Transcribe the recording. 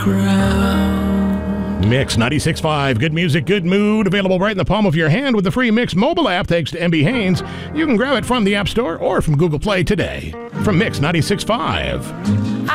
ground. Mix 96.5. Good music, good mood. Available right in the palm of your hand with the free Mix mobile app thanks to MB Haynes. You can grab it from the App Store or from Google Play today. From Mix 96.5.